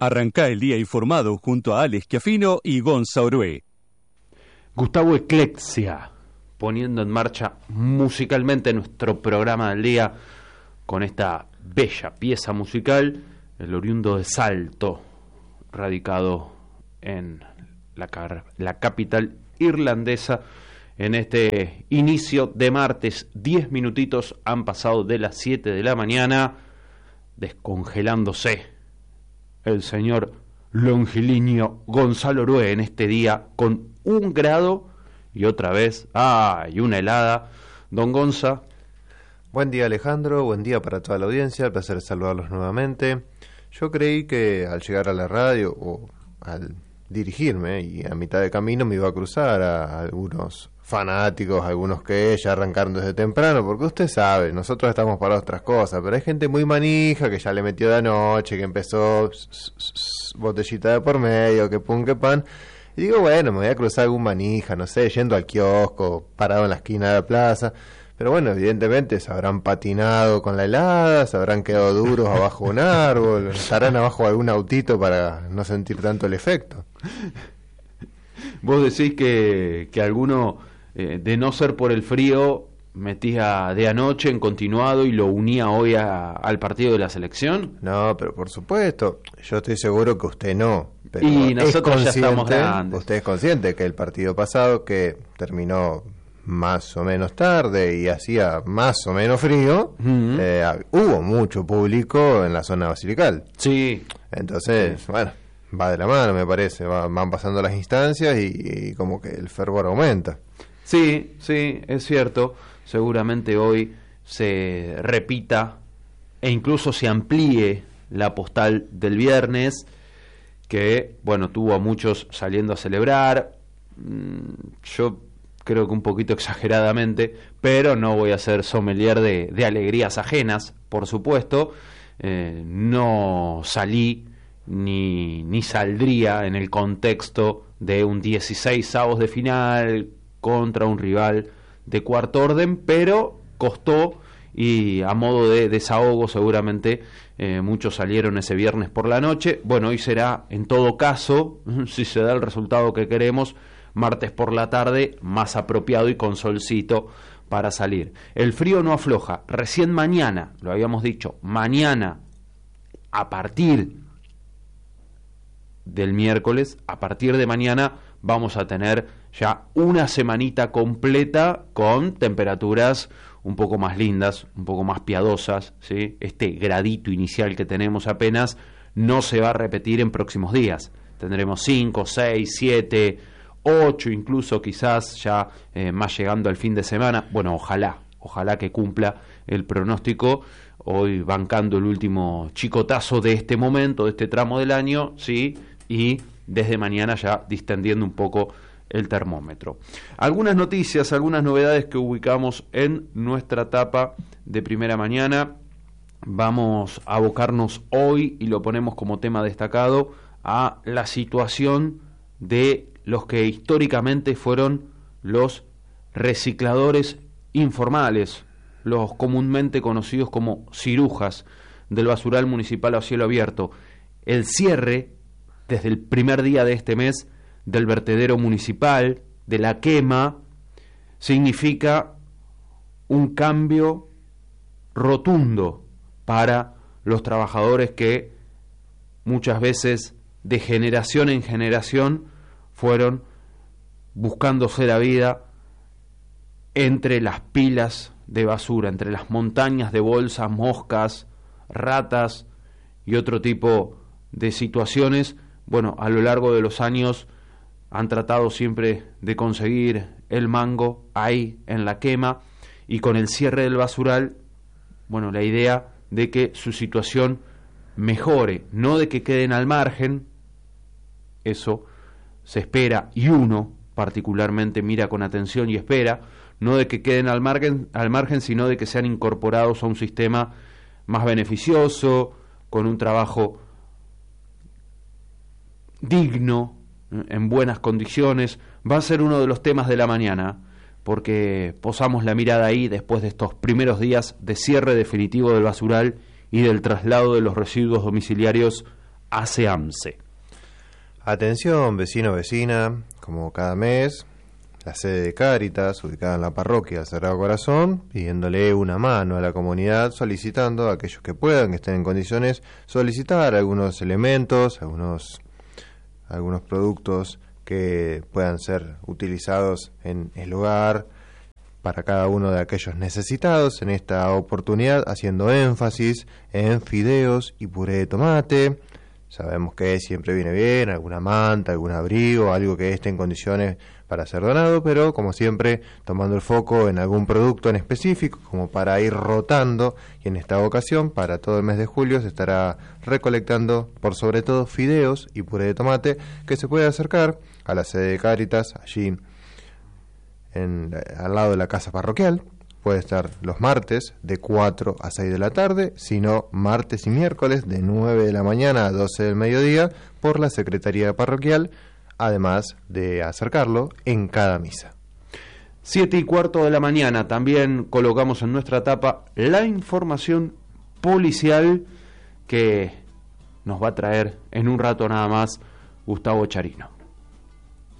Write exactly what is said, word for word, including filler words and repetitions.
Arrancá el día informado junto a Alex Schiaffino y Gonza Orué. Gustavo Eclexia, poniendo en marcha musicalmente nuestro programa del día con esta bella pieza musical, el oriundo de Salto, radicado en la, car- la capital irlandesa. En este inicio de martes, diez minutitos han pasado de las siete de la mañana, descongelándose el señor longiliño Gonzalo Orué en este día con un grado y otra vez, ah, y una helada. Don Gonza. Buen día, Alejandro, buen día para toda la audiencia, el placer de saludarlos nuevamente. Yo creí que al llegar a la radio o al dirigirme y a mitad de camino me iba a cruzar a algunos fanáticos, algunos que ya arrancaron desde temprano, porque usted sabe, nosotros estamos para otras cosas, pero hay gente muy manija que ya le metió de anoche, que empezó botellita de por medio, que pum, que pan, y digo, bueno, me voy a cruzar algún manija, no sé, yendo al kiosco, parado en la esquina de la plaza, pero bueno, evidentemente se habrán patinado con la helada, se habrán quedado duros abajo de un árbol, estarán abajo de algún autito para no sentir tanto el efecto. Vos decís que, que alguno, eh, de no ser por el frío, metía de anoche en continuado y lo unía hoy a, al partido de la selección. No, pero por supuesto, yo estoy seguro que usted no. Pero y nosotros ya estamos grandes. Usted es consciente que el partido pasado, que terminó más o menos tarde y hacía más o menos frío, uh-huh. eh, hubo mucho público en la zona basilical. Sí. Entonces, sí. bueno, va de la mano, me parece. Va, van pasando las instancias y, y como que el fervor aumenta. Sí, sí, es cierto. Seguramente hoy se repita e incluso se amplíe la postal del viernes, que, bueno, tuvo a muchos saliendo a celebrar. Yo creo que un poquito exageradamente, pero no voy a ser sommelier de, de alegrías ajenas, por supuesto. Eh, no salí ni, ni saldría en el contexto de un dieciséis avos de final contra un rival de cuarto orden, pero costó, y a modo de desahogo seguramente eh, muchos salieron ese viernes por la noche. Bueno, hoy será, en todo caso, si se da el resultado que queremos, martes por la tarde, más apropiado y con solcito para salir. El frío no afloja. Recién mañana, lo habíamos dicho, mañana, a partir del miércoles, a partir de mañana, vamos a tener ya una semanita completa con temperaturas un poco más lindas, un poco más piadosas, ¿sí? Este gradito inicial que tenemos apenas no se va a repetir en próximos días. Tendremos cinco, seis, siete, ocho incluso quizás ya eh, más llegando al fin de semana. Bueno, ojalá, ojalá que cumpla el pronóstico, hoy bancando el último chicotazo de este momento, de este tramo del año, sí, y desde mañana ya distendiendo un poco el termómetro. Algunas noticias, algunas novedades que ubicamos en nuestra tapa de primera mañana. Vamos a abocarnos hoy, y lo ponemos como tema destacado, a la situación de los que históricamente fueron los recicladores informales, los comúnmente conocidos como cirujas del basural municipal a cielo abierto. El cierre, desde el primer día de este mes, del vertedero municipal, de la quema, significa un cambio rotundo para los trabajadores que muchas veces de generación en generación fueron buscándose la vida entre las pilas de basura, entre las montañas de bolsas, moscas, ratas y otro tipo de situaciones. Bueno, a lo largo de los años han tratado siempre de conseguir el mango ahí en la quema, y con el cierre del basural, bueno, la idea de que su situación mejore, no de que queden al margen. Eso se espera, y uno particularmente mira con atención y espera, no de que queden al margen, al margen, sino de que sean incorporados a un sistema más beneficioso, con un trabajo digno, en buenas condiciones. Va a ser uno de los temas de la mañana, porque posamos la mirada ahí después de estos primeros días de cierre definitivo del basural y del traslado de los residuos domiciliarios ASEAMSE. Atención, vecino, vecina, como cada mes, la sede de Cáritas, ubicada en la parroquia Sagrado Corazón, pidiéndole una mano a la comunidad, solicitando a aquellos que puedan, que estén en condiciones, solicitar algunos elementos, algunos, algunos productos que puedan ser utilizados en el hogar para cada uno de aquellos necesitados. En esta oportunidad, haciendo énfasis en fideos y puré de tomate. Sabemos que siempre viene bien alguna manta, algún abrigo, algo que esté en condiciones para ser donado, pero como siempre tomando el foco en algún producto en específico, como para ir rotando, y en esta ocasión para todo el mes de julio se estará recolectando por sobre todo fideos y puré de tomate, que se puede acercar a la sede de Cáritas, allí en, al lado de la casa parroquial. Puede estar los martes de cuatro a seis de la tarde, sino martes y miércoles de nueve de la mañana a doce del mediodía por la Secretaría Parroquial, además de acercarlo en cada misa. Siete y cuarto de la mañana también colocamos en nuestra tapa la información policial que nos va a traer en un rato nada más Gustavo Charino.